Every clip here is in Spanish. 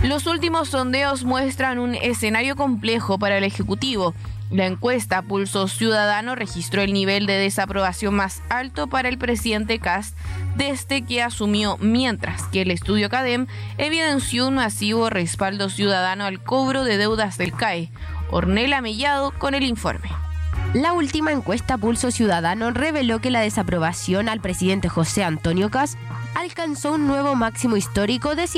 Los últimos sondeos muestran un escenario complejo para el Ejecutivo. La encuesta Pulso Ciudadano registró el nivel de desaprobación más alto para el presidente Kast desde que asumió, mientras que el estudio CADEM evidenció un masivo respaldo ciudadano al cobro de deudas del CAE. Ornella Mellado con el informe. La última encuesta Pulso Ciudadano reveló que la desaprobación al presidente José Antonio Kast alcanzó un nuevo máximo histórico de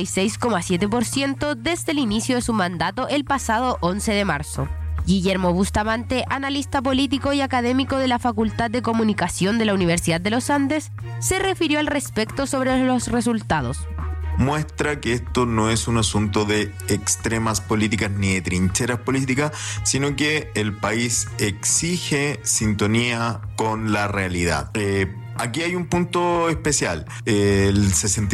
56,7% desde el inicio de su mandato el pasado 11 de marzo. Guillermo Bustamante, analista político y académico de la Facultad de Comunicación de la Universidad de los Andes, se refirió al respecto sobre los resultados. Muestra que esto no es un asunto de extremas políticas ni de trincheras políticas, sino que el país exige sintonía con la realidad. Aquí hay un punto especial. El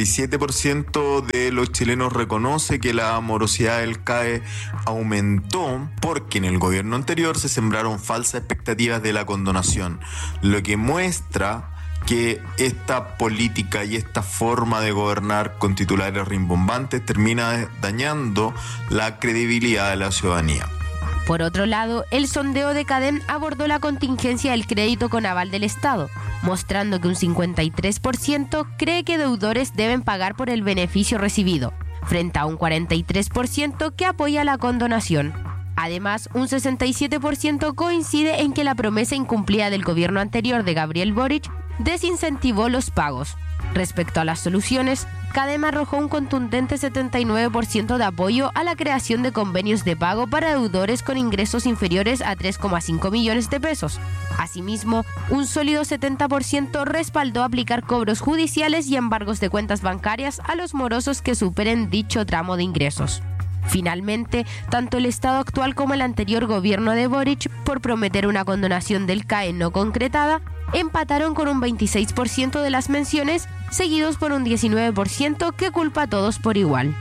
67% de los chilenos reconoce que la morosidad del CAE aumentó porque en el gobierno anterior se sembraron falsas expectativas de la condonación, lo que muestra que esta política y esta forma de gobernar con titulares rimbombantes termina dañando la credibilidad de la ciudadanía. Por otro lado, el sondeo de CADEM abordó la contingencia del crédito con aval del Estado, mostrando que un 53% cree que deudores deben pagar por el beneficio recibido, frente a un 43% que apoya la condonación. Además, un 67% coincide en que la promesa incumplida del gobierno anterior de Gabriel Boric desincentivó los pagos. Respecto a las soluciones, CADEM arrojó un contundente 79% de apoyo a la creación de convenios de pago para deudores con ingresos inferiores a 3,5 millones de pesos. Asimismo, un sólido 70% respaldó aplicar cobros judiciales y embargos de cuentas bancarias a los morosos que superen dicho tramo de ingresos. Finalmente, tanto el Estado actual como el anterior gobierno de Boric, por prometer una condonación del CAE no concretada, empataron con un 26% de las menciones, seguidos por un 19% que culpa a todos por igual.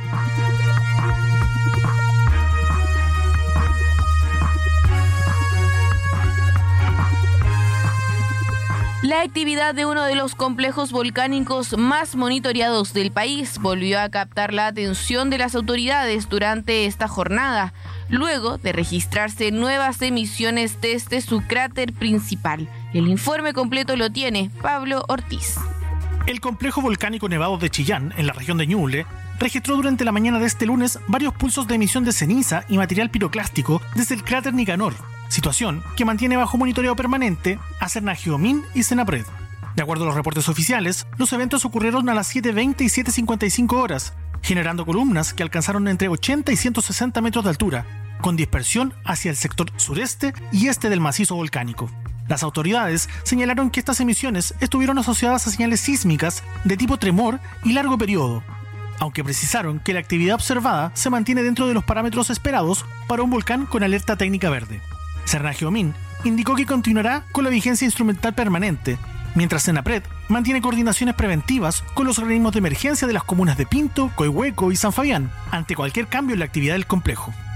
La actividad de uno de los complejos volcánicos más monitoreados del país volvió a captar la atención de las autoridades durante esta jornada, luego de registrarse nuevas emisiones desde su cráter principal. El informe completo lo tiene Pablo Ortiz. El complejo volcánico Nevado de Chillán, en la región de Ñuble, registró durante la mañana de este lunes varios pulsos de emisión de ceniza y material piroclástico desde el cráter Nicanor, situación que mantiene bajo monitoreo permanente a Cernagiomín y Senapred. De acuerdo a los reportes oficiales, los eventos ocurrieron a las 7:20 y 7:55 horas, generando columnas que alcanzaron entre 80 y 160 metros de altura, con dispersión hacia el sector sureste y este del macizo volcánico. Las autoridades señalaron que estas emisiones estuvieron asociadas a señales sísmicas de tipo tremor y largo periodo, aunque precisaron que la actividad observada se mantiene dentro de los parámetros esperados para un volcán con alerta técnica verde. Cernagiomín indicó que continuará con la vigencia instrumental permanente, mientras Senapred mantiene coordinaciones preventivas con los organismos de emergencia de las comunas de Pinto, Coihueco y San Fabián ante cualquier cambio en la actividad del complejo.